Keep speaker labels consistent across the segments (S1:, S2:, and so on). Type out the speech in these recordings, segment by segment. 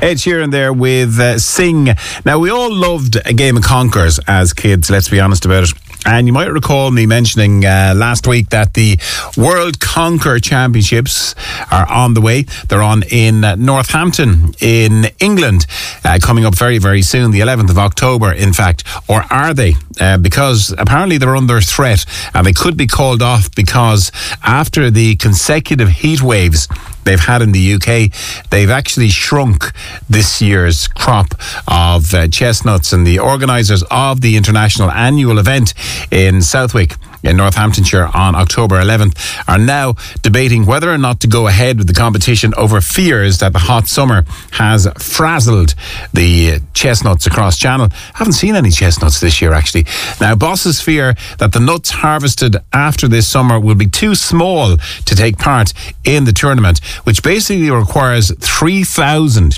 S1: Ed Sheeran there with Sing. Now, we all loved a game of Conkers as kids, let's be honest about it. And you might recall me mentioning last week that the World Conker Championships are on the way. They're on in Northampton in England, coming up very, very soon, the 11th of October, in fact. Or are they? Because apparently they're under threat and they could be called off because after the consecutive heat waves they've had in the UK, they've actually shrunk this year's crop of chestnuts, and the organisers of the international annual event in Southwick in Northamptonshire on October 11th are now debating whether or not to go ahead with the competition over fears that the hot summer has frazzled the chestnuts across Channel. Haven't seen any chestnuts this year, actually. Now, bosses fear that the nuts harvested after this summer will be too small to take part in the tournament, which basically requires 3,000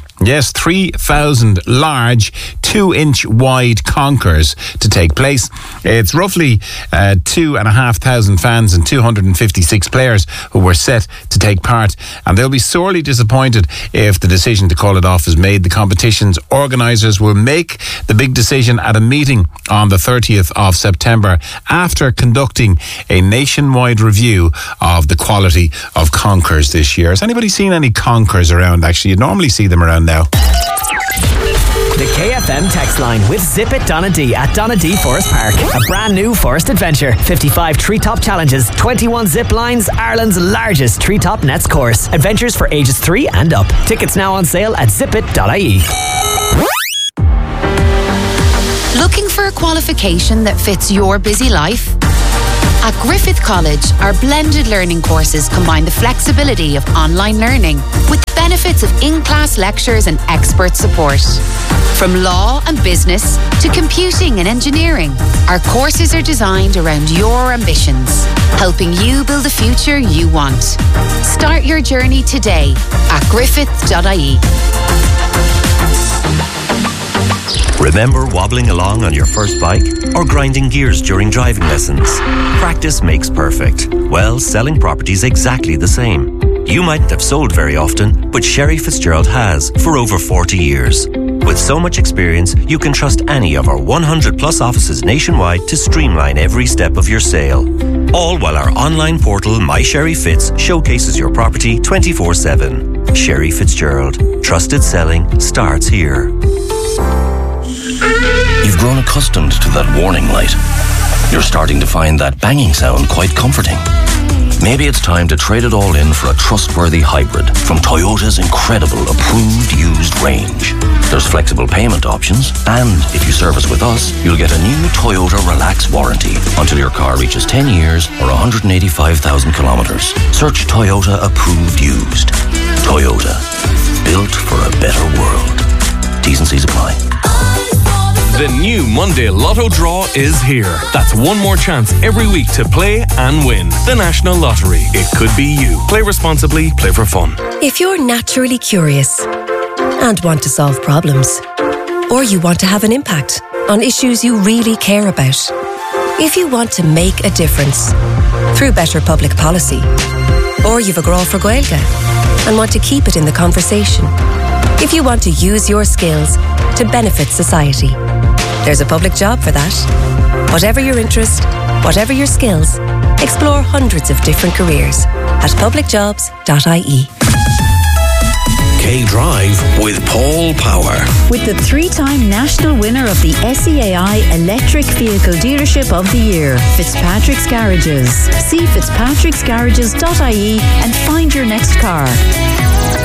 S1: large 2-inch wide conkers to take place. It's roughly 2,500 fans and 256 players who were set to take part, and they'll be sorely disappointed if the decision to call it off is made. The competition's organisers will make the big decision at a meeting on the 30th of September after conducting a nationwide review of the quality of conkers this year. Has anybody seen any conkers around? Actually, you normally see them around now.
S2: The KFM text line with Zip It Donna D at Donna D Forest Park. A brand new forest adventure. 55 treetop challenges, 21 zip lines, Ireland's largest treetop nets course. Adventures for ages 3 and up. Tickets now on sale at zipit.ie.
S3: Looking for a qualification that fits your busy life? At Griffith College, our blended learning courses combine the flexibility of online learning with the benefits of in-class lectures and expert support. From law and business to computing and engineering, our courses are designed around your ambitions, helping you build the future you want. Start your journey today at griffith.ie.
S4: Remember wobbling along on your first bike or grinding gears during driving lessons? Practice makes perfect. Well, selling property's exactly the same. You mightn't have sold very often, but Sherry Fitzgerald has for over 40 years. With so much experience, you can trust any of our 100 plus offices nationwide to streamline every step of your sale. All while our online portal, My Sherry Fitz, showcases your property 24/7. Sherry Fitzgerald. Trusted selling starts here.
S5: You've grown accustomed to that warning light. You're starting to find that banging sound quite comforting. Maybe it's time to trade it all in for a trustworthy hybrid from Toyota's incredible approved used range. There's flexible payment options, and if you service with us, you'll get a new Toyota Relax warranty until your car reaches 10 years or 185,000 kilometres. Search Toyota approved used. Toyota, built for a better world. T's and C's apply.
S6: The new Monday Lotto draw is here. That's one more chance every week to play and win. The National Lottery. It could be you. Play responsibly, play for fun.
S7: If you're naturally curious and want to solve problems, or you want to have an impact on issues you really care about, if you want to make a difference through better public policy, or you've a grow for Gaeilge and want to keep it in the conversation, if you want to use your skills to benefit society, there's a public job for that. Whatever your interest, whatever your skills, explore hundreds of different careers at publicjobs.ie.
S8: K-Drive with Paul Power.
S9: With the 3-time national winner of the SEAI Electric Vehicle Dealership of the Year, Fitzpatrick's Garages. See fitzpatricksgarages.ie and find your next car.